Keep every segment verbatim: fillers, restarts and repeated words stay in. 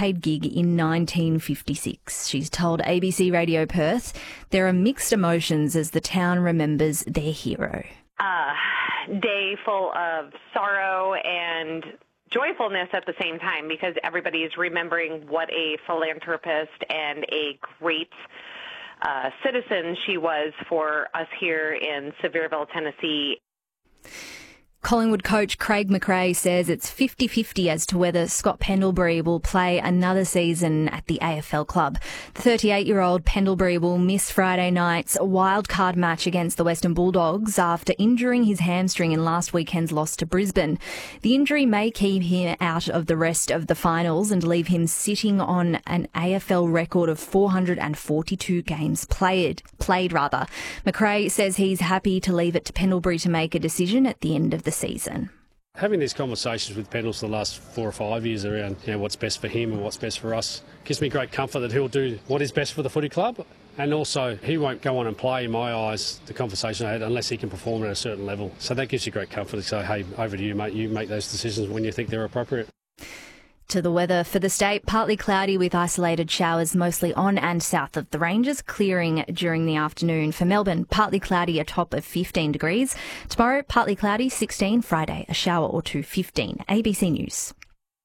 paid gig in nineteen fifty-six. She's told A B C Radio Perth there are mixed emotions as the town remembers their hero. Uh, day full of sorrow and joyfulness at the same time, because everybody is remembering what a philanthropist and a great uh, citizen she was for us here in Sevierville, Tennessee. Collingwood coach Craig McRae says it's fifty-fifty as to whether Scott Pendlebury will play another season at the A F L club. The thirty-eight-year-old Pendlebury will miss Friday night's wildcard match against the Western Bulldogs after injuring his hamstring in last weekend's loss to Brisbane. The injury may keep him out of the rest of the finals and leave him sitting on an A F L record of four hundred forty-two games played. Played rather. McRae says he's happy to leave it to Pendlebury to make a decision at the end of the season. Having these conversations with Pendles for the last four or five years around you know, what's best for him and what's best for us gives me great comfort that he'll do what is best for the footy club, and also he won't go on and play, in my eyes, the conversation I had, unless he can perform at a certain level. So that gives you great comfort to say, hey, over to you, mate, you make those decisions when you think they're appropriate. To the weather for the state, partly cloudy with isolated showers mostly on and south of the ranges, clearing during the afternoon. For Melbourne, partly cloudy, a top of fifteen degrees. Tomorrow, partly cloudy, sixteen. Friday, a shower or two, fifteen. A B C News.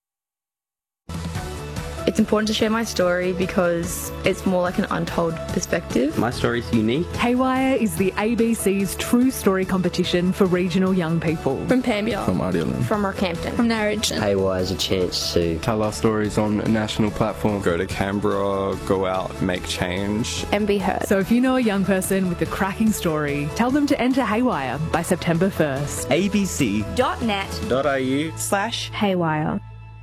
It's important to share my story because it's more like an untold perspective. My story's unique. Haywire is the A B C's True Story competition for regional young people. From Pambia. From Ardelan. From Rockhampton. From Narrogin. Haywire is a chance to tell our stories on a national platform. Go to Canberra, go out, make change. And be heard. So if you know a young person with a cracking story, tell them to enter Haywire by September first. abc dot net dot a u slash Haywire.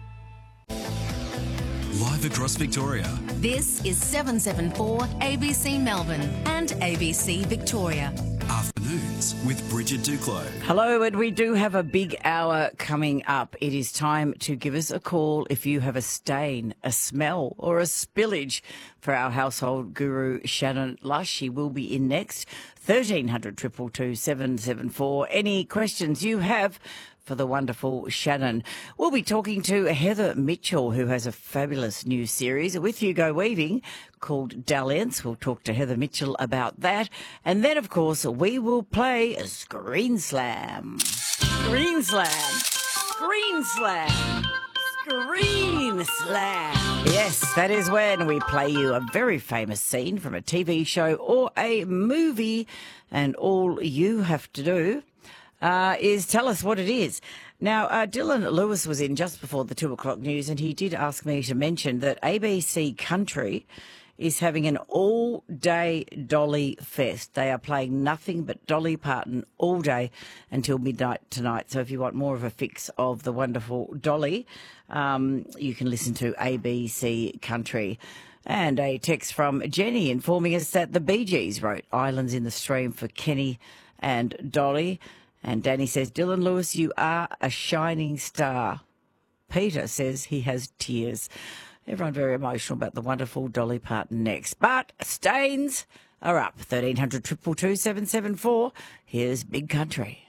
Live across Victoria. This is seven seven four A B C Melbourne and A B C Victoria. Afternoons with Bridget Duclos. Hello, and we do have a big hour coming up. It is time to give us a call if you have a stain, a smell or a spillage for our household guru, Shannon Lush. She will be in next. thirteen hundred, two two two, seven seven four. Any questions you have for the wonderful Shannon. We'll be talking to Heather Mitchell, who has a fabulous new series with Hugo Weaving called Dalliance. We'll talk to Heather Mitchell about that. And then, of course, we will play a Screen Slam. Screen Slam. Screen Slam. Screen Slam. Yes, that is when we play you a very famous scene from a T V show or a movie, and all you have to do Uh, is tell us what it is. Now, uh, Dylan Lewis was in just before the two o'clock news, and he did ask me to mention that A B C Country is having an all-day Dolly Fest. They are playing nothing but Dolly Parton all day until midnight tonight. So if you want more of a fix of the wonderful Dolly, um, you can listen to A B C Country. And a text from Jenny informing us that the Bee Gees wrote Islands in the Stream for Kenny and Dolly. And Danny says, Dylan Lewis, you are a shining star. Peter says he has tears. Everyone very emotional about the wonderful Dolly Parton next. But stains are up. thirteen hundred, two two two, seven seven four. Here's Big Country.